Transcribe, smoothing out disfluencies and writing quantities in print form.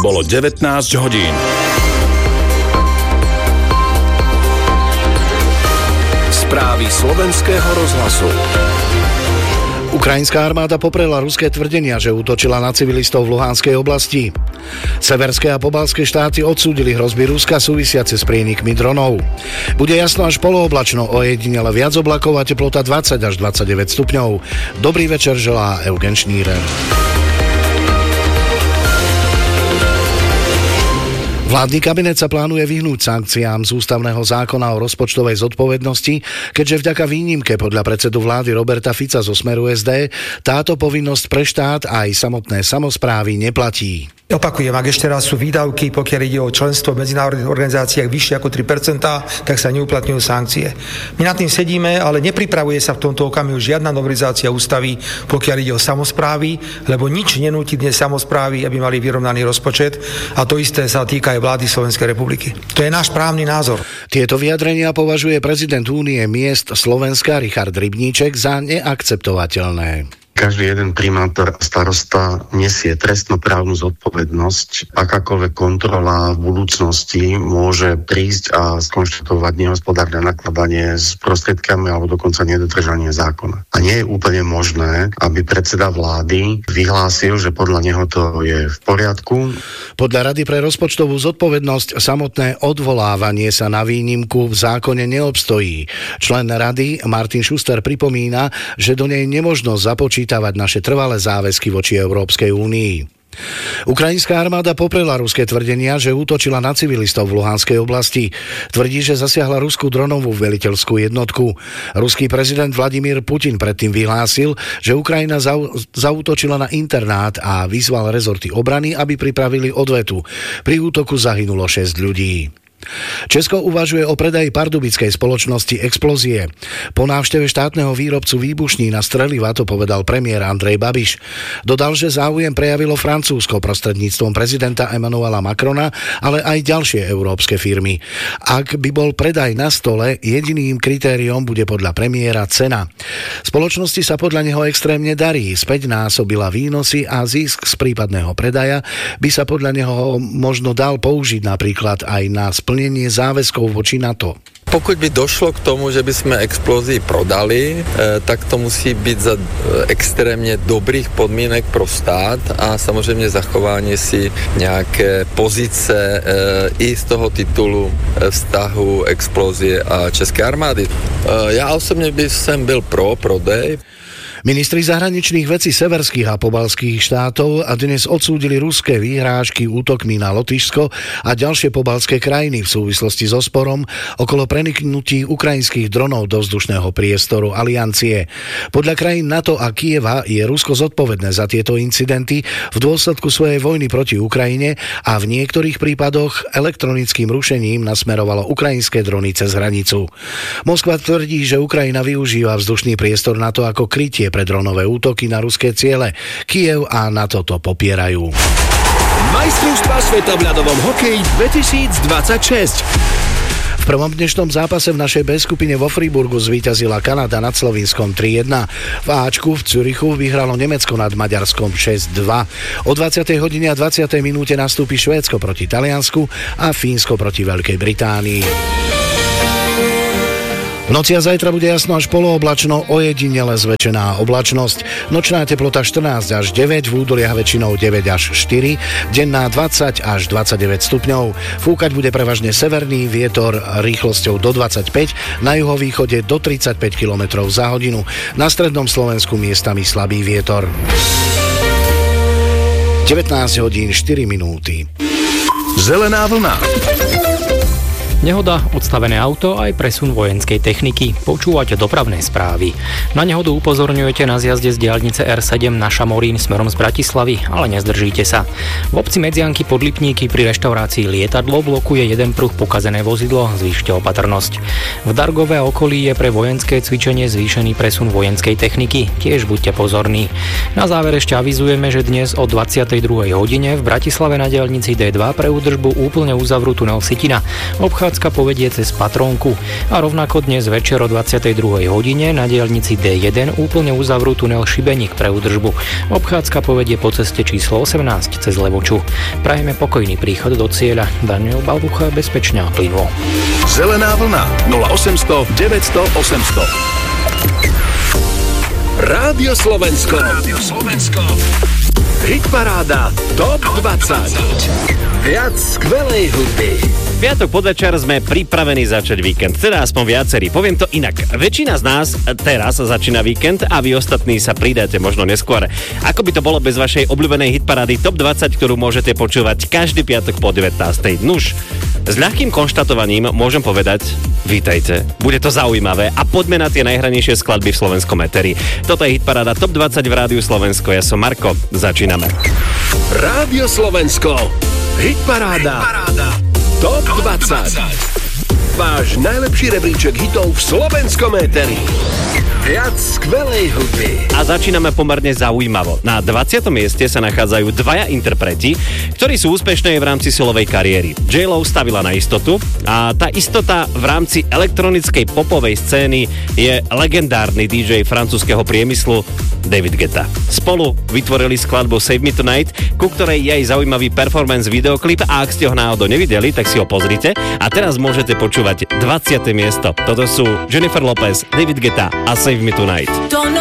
Bolo 19 hodín. Správy slovenského rozhlasu. Ukrajinská armáda poprela ruské tvrdenia, že útočila na civilistov v Luhanskej oblasti. Severské a pobaltské štáty odsúdili hrozby Ruska súvisiace s prienikmi dronov. Bude jasno až polooblačno, ojedinele viac oblakov a teplota 20 až 29 stupňov. Dobrý večer želá Eugen Šnírer. Vládny kabinet sa plánuje vyhnúť sankciám z ústavného zákona o rozpočtovej zodpovednosti, keďže vďaka výnimke podľa predsedu vlády Roberta Fica zo Smeru SD táto povinnosť pre štát a aj samotné samosprávy neplatí. Opakujem, ak ešte raz sú výdavky, pokiaľ ide o členstvo v medzinárodných organizáciách vyššie ako 3%, tak sa neuplatňujú sankcie. My nad tým sedíme, ale nepripravuje sa v tomto okamihu žiadna novelizácia ústavy, pokiaľ ide o samosprávy, lebo nič nenúti dnes samosprávy, aby mali vyrovnaný rozpočet, a to isté sa týka aj vlády Slovenskej republiky. To je náš právny názor. Tieto vyjadrenia považuje prezident Únie miest Slovenska Richard Rybníček za neakceptovateľné. Každý jeden primátor a starosta nesie trestnoprávnu zodpovednosť. Akákoľvek kontrola v budúcnosti môže prísť a skonštatovať nehospodárne nakladanie s prostriedkami alebo dokonca nedodržanie zákona. A nie je úplne možné, aby predseda vlády vyhlásil, že podľa neho to je v poriadku. Podľa Rady pre rozpočtovú zodpovednosť samotné odvolávanie sa na výnimku v zákone neobstojí. Člen Rady Martin Schuster pripomína, že do nej nemožno započítavať naše trvalé záväzky voči Európskej únii. Ukrajinská armáda poprela ruské tvrdenia, že útočila na civilistov v Luhanskej oblasti. Tvrdí, že zasiahla ruskú dronovú veliteľskú jednotku. Ruský prezident Vladimír Putin predtým vyhlásil, že Ukrajina zaútočila na internát a vyzval rezorty obrany, aby pripravili odvetu. Pri útoku zahynulo 6 ľudí. Česko uvažuje o predaji pardubickej spoločnosti Explosie. Po návšteve štátneho výrobcu výbušní na streliva to povedal premiér Andrej Babiš. Dodal, že záujem prejavilo Francúzsko prostredníctvom prezidenta Emmanuela Macrona, ale aj ďalšie európske firmy. Ak by bol predaj na stole, jediným kritériom bude podľa premiéra cena. Spoločnosti sa podľa neho extrémne darí, späť násobila výnosy a zisk z prípadného predaja by sa podľa neho možno dal použiť napríklad aj na plnenie záväzkov voči NATO. Pokud by došlo k tomu, že by sme Explozii prodali, tak to musí byť za extrémne dobrých podmínek pro stát a samozrejme zachovanie si nejaké pozice i z toho titulu vztahu Explozie a Českej armády. Ja osobne by som byl pro prodej. Ministri zahraničných vecí severských a pobaltských štátov a dnes odsúdili ruské výhrážky útokmi na Lotyšsko a ďalšie pobaltské krajiny v súvislosti so sporom okolo preniknutí ukrajinských dronov do vzdušného priestoru aliancie. Podľa krajín NATO a Kieva je Rusko zodpovedné za tieto incidenty v dôsledku svojej vojny proti Ukrajine a v niektorých prípadoch elektronickým rušením nasmerovalo ukrajinské drony cez hranicu. Moskva tvrdí, že Ukrajina využíva vzdušný priestor NATO ako krytie pre dronové útoky na ruské ciele. Kyjev a NATO to popierajú. Majstrovstvá sveta v ľadovom hokeji 2026. V prvom dnešnom zápase v našej B skupine vo Friburgu zvíťazila Kanada nad Slovinskom 3-1. V Ačku v Zürichu vyhralo Nemecko nad Maďarskom 6-2. O 20. hodine a 20. minúte nastúpi Švédsko proti Taliansku a Fínsko proti Veľkej Británii. V noci a zajtra bude jasno až polooblačno, ojedinele zväčšená oblačnosť. Nočná teplota 14 až 9, v údoliach väčšinou 9 až 4, denná 20 až 29 stupňov. Fúkať bude prevažne severný vietor rýchlosťou do 25, na juhovýchode do 35 km za hodinu. Na strednom Slovensku miestami slabý vietor. 19 hodín 4 minúty. Zelená vlna. Nehoda, odstavené auto aj presun vojenskej techniky. Počúvate dopravné správy. Na nehodu upozorňujete na zjazde z diaľnice R7 na Šamorín smerom z Bratislavy, ale nezdržíte sa. V obci Medzianky pod Lipníky pri reštaurácii Lietadlo blokuje jeden pruh pokazené vozidlo, zvýšte opatrnosť. V Dargove a okolí je pre vojenské cvičenie zvýšený presun vojenskej techniky, tiež buďte pozorní. Na záver ešte avizujeme, že dnes o 22. hodine v Bratislave na diaľnici D2 pre údržbu úplne uzavrú tunel Sitina. Obchod Obchádzka povedie cez Patrónku a rovnako dnes večer o 22. hodine na diaľnici D1 úplne uzavrú tunel Šibeník pre údržbu. Obchádzka povedie po ceste číslo 18 cez Levoču. Prajeme pokojný príchod do cieľa. Daniel Balducha bezpečne a plynulo. Zelená vlna 0800 900 800. Rádio Slovensko. Hitparáda TOP 20. Viac skvelej hudby. Piatok podvečer sme pripravení začať víkend, teda aspoň viacerí. Poviem to inak. Väčšina z nás teraz začína víkend a vy ostatní sa pridáte možno neskôr. Ako by to bolo bez vašej obľúbenej hitparády TOP 20, ktorú môžete počúvať každý piatok po 19. Nuž, s ľahkým konštatovaním môžem povedať, vítajte. Bude to zaujímavé a poďme na tie najhranejšie skladby v slovenskom éteri. Toto je hitparáda TOP 20 v Rádiu Slovensko. Ja som Marko. Začíname. Rádio Slovensko. Hitparáda. TOP 20. Váš najlepší rebríček hitov v slovenskom éteri. Viac skvelej hudby. A začíname pomerne zaujímavo. Na 20. mieste sa nachádzajú dvaja interpreti, ktorí sú úspešní v rámci solovej kariéry. J-Lo stavila na istotu a tá istota v rámci elektronickej popovej scény je legendárny DJ francúzskeho priemyslu David Guetta. Spolu vytvorili skladbu Save Me Tonight, ku ktorej je aj zaujímavý performance videoklip a ak ste ho náhodou nevideli, tak si ho pozrite. A teraz môžete počúvať 20. miesto. Toto sú Jennifer Lopez, David Guetta a Save Me Tonight. Don't know